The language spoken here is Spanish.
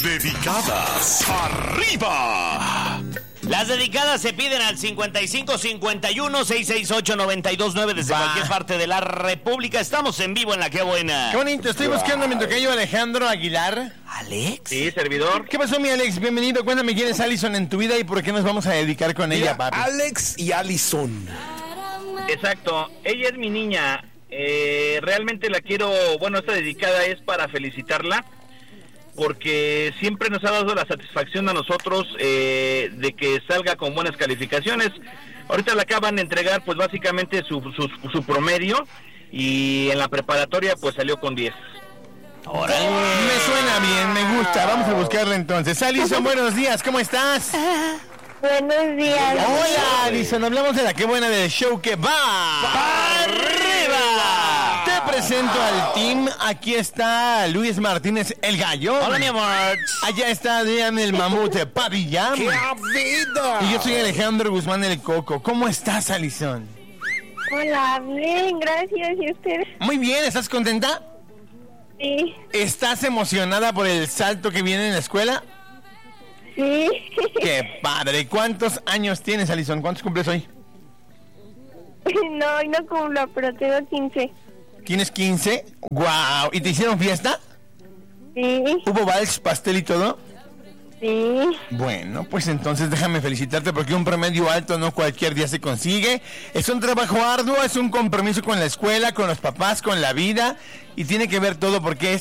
Dedicadas arriba. Las dedicadas se piden al 5551-668-929 desde cualquier parte de la República. Estamos en vivo en La Qué Buena. Qué bonito, estoy buscando a mi tocayo Alejandro Aguilar. ¿Alex? Sí, servidor. ¿Qué pasó, mi Alex? Bienvenido. Cuéntame quién es Allison en tu vida y por qué nos vamos a dedicar con ella, papi. Alex y Allison. Exacto, ella es mi niña. Realmente la quiero, bueno, esta dedicada es para felicitarla, porque siempre nos ha dado la satisfacción a nosotros de que salga con buenas calificaciones. Ahorita le acaban de entregar pues básicamente su promedio, y en la preparatoria pues salió con 10. Órale. Me suena bien, me gusta. Vamos a buscarla entonces. Allison, buenos días, ¿cómo estás? Buenos días. Hola, Allison. Hablamos de La Qué Buena, del show que va ¡Arriba! Te presento al team. Aquí está Luis Martínez, el gallo. Hola, mi amor. Allá está Adrián, el mamut Padilla. ¡Qué vida! Y yo soy Alejandro Guzmán, el Coco. ¿Cómo estás, Allison? Hola, bien, gracias. ¿Y ustedes? Muy bien, ¿estás contenta? Sí, ¿Estás emocionada por el salto que viene en la escuela? sí. ¡Qué padre! ¿Cuántos años tienes, Allison? ¿Cuántos cumples hoy? No, hoy no cumplo, pero tengo 15. ¿Tienes 15? ¡Guau! ¿Y te hicieron fiesta? Sí, ¿Hubo vals, pastel y todo? sí. Bueno, pues entonces déjame felicitarte porque un promedio alto no cualquier día se consigue. Es un trabajo arduo, es un compromiso con la escuela, con los papás, con la vida, y tiene que ver todo porque